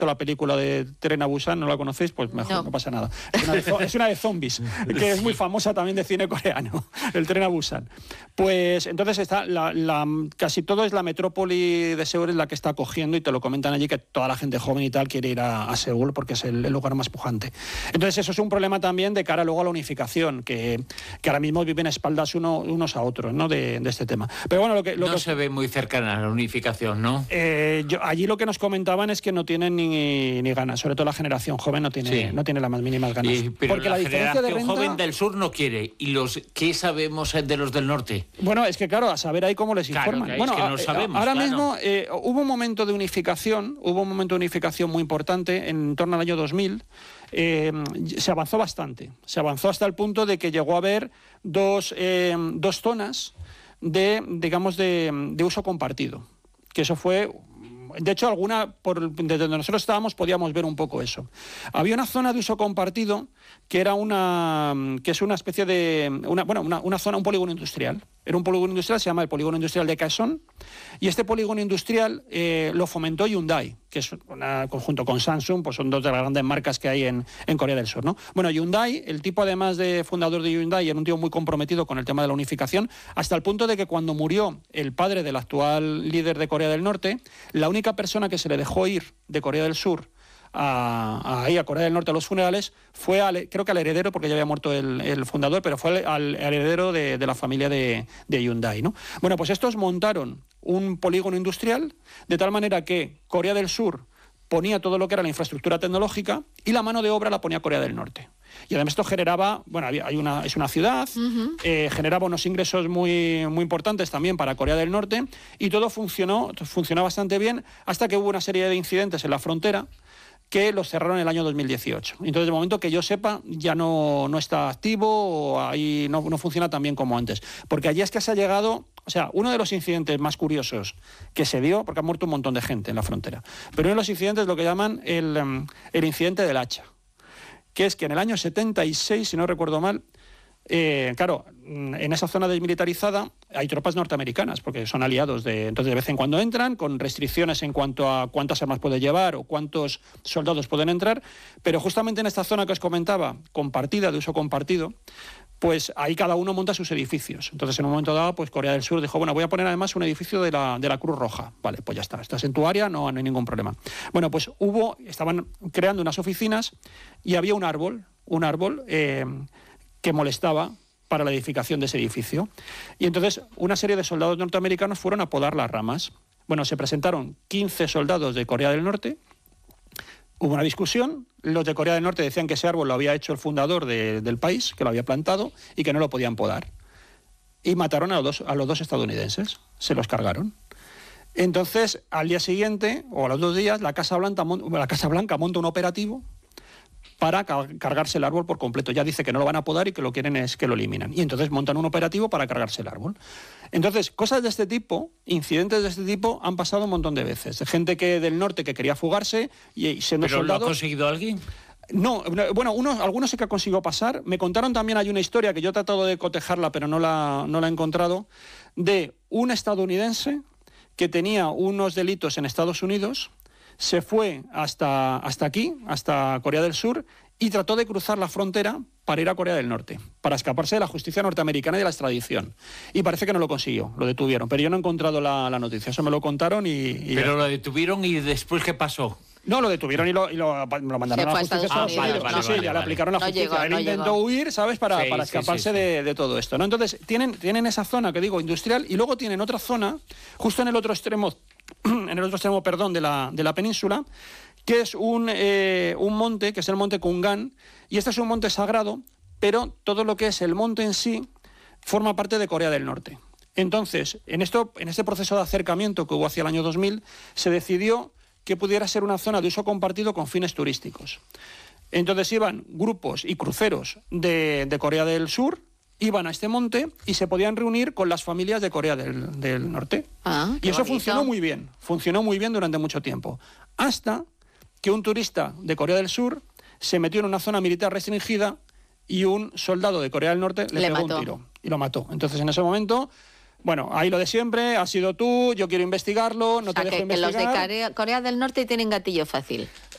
la película de Tren a Busan, ¿no la conocéis? Pues mejor, no pasa nada. Es una de zombies, que es muy famosa también de cine coreano, el Tren a Busan. Pues entonces está casi todo es la metrópoli de Seúl es la que está acogiendo, y te lo comentan allí, que toda la gente joven y tal quiere ir a Seúl porque es el lugar más pujante. Entonces eso es un problema también de cara luego a la unificación, que ahora mismo viven espaldas unos a otros, ¿no? de este tema. Pero bueno, no se ve muy cercana a la unificación, ¿no? Allí lo que nos comentaban es que no tienen ni ganas, sobre todo la generación joven no tiene las más mínimas ganas. Pero porque la diferencia generación joven del sur no quiere. ¿Y qué sabemos de los del norte? Bueno, es que claro, a saber ahí cómo les informan. Bueno, es que no sabemos, ahora mismo hubo un momento de unificación muy importante en torno al año 2000. Se avanzó bastante. Se avanzó hasta el punto de que llegó a haber dos zonas de uso compartido. Que eso fue... De hecho, desde donde nosotros estábamos podíamos ver un poco eso. Había una zona de uso compartido que es una especie de... una zona, un polígono industrial. Era un polígono industrial, se llama el polígono industrial de Kaesong, y este polígono industrial lo fomentó Hyundai, que es junto con Samsung, pues son dos de las grandes marcas que hay en Corea del Sur, ¿no? Bueno, Hyundai, el tipo además de fundador de Hyundai, era un tío muy comprometido con el tema de la unificación, hasta el punto de que cuando murió el padre del actual líder de Corea del Norte, la única persona que se le dejó ir de Corea del Sur a Corea del Norte a los funerales fue creo que al heredero, porque ya había muerto el fundador, pero fue al heredero de la familia de Hyundai, ¿no? Bueno, pues estos montaron un polígono industrial de tal manera que Corea del Sur ponía todo lo que era la infraestructura tecnológica y la mano de obra la ponía Corea del Norte. Y además esto generaba, es una ciudad, generaba unos ingresos muy, muy importantes también para Corea del Norte, y todo funcionó bastante bien hasta que hubo una serie de incidentes en la frontera que los cerraron en el año 2018. Entonces, de momento que yo sepa, ya no está activo, o ahí no funciona tan bien como antes. Porque allí es que se ha llegado... O sea, uno de los incidentes más curiosos que se dio, porque ha muerto un montón de gente en la frontera, pero uno de los incidentes es lo que llaman el incidente del hacha, que es que en el año 76, si no recuerdo mal, claro, en esa zona desmilitarizada hay tropas norteamericanas, porque son aliados entonces de vez en cuando entran, con restricciones en cuanto a cuántas armas puede llevar o cuántos soldados pueden entrar, pero justamente en esta zona que os comentaba, compartida, de uso compartido, pues ahí cada uno monta sus edificios. Entonces, en un momento dado, pues Corea del Sur dijo, bueno, voy a poner además un edificio de la Cruz Roja. Vale, pues ya está, estás en tu área, no hay ningún problema. Bueno, pues estaban creando unas oficinas y había un árbol que molestaba para la edificación de ese edificio. Y entonces una serie de soldados norteamericanos fueron a podar las ramas. Bueno, se presentaron 15 soldados de Corea del Norte, hubo una discusión, los de Corea del Norte decían que ese árbol lo había hecho el fundador del país, que lo había plantado y que no lo podían podar. Y mataron a los dos estadounidenses, se los cargaron. Entonces, al día siguiente, o a los 2 días, la Casa Blanca monta un operativo para cargarse el árbol por completo. Ya dice que no lo van a podar y que lo quieren es que lo eliminan. Y entonces montan un operativo para cargarse el árbol. Entonces, cosas de este tipo, incidentes de este tipo, han pasado un montón de veces. Gente del norte que quería fugarse y siendo ¿Pero soldados... lo ha conseguido alguien? No, bueno, algunos sí que ha conseguido pasar. Me contaron también, hay una historia que yo he tratado de cotejarla, pero no la he encontrado, de un estadounidense que tenía unos delitos en Estados Unidos, se fue hasta aquí, hasta Corea del Sur, y trató de cruzar la frontera para ir a Corea del Norte, para escaparse de la justicia norteamericana y de la extradición. Y parece que no lo consiguió, lo detuvieron. Pero yo no he encontrado la noticia, eso me lo contaron y Pero lo detuvieron y después, ¿qué pasó? No, lo detuvieron y lo mandaron a la justicia de Estados Unidos. Vale, ya le aplicaron la justicia. Él intentó huir, ¿sabes?, para escaparse de todo esto, ¿no? Entonces, tienen esa zona que digo industrial, y luego tienen otra zona, justo en el otro extremo, de la península, que es un monte, que es el monte Kungan, y este es un monte sagrado, pero todo lo que es el monte en sí forma parte de Corea del Norte. Entonces, en este proceso de acercamiento que hubo hacia el año 2000, se decidió que pudiera ser una zona de uso compartido con fines turísticos. Entonces iban grupos y cruceros de Corea del Sur, iban a este monte y se podían reunir con las familias de Corea del Norte. Y eso funcionó muy bien durante mucho tiempo. Hasta que un turista de Corea del Sur se metió en una zona militar restringida y un soldado de Corea del Norte le pegó un tiro y lo mató. Entonces, en ese momento... Bueno, ahí lo de siempre, has sido tú, yo quiero investigarlo, no te dejo investigar. Que los de Corea del Norte tienen gatillo fácil.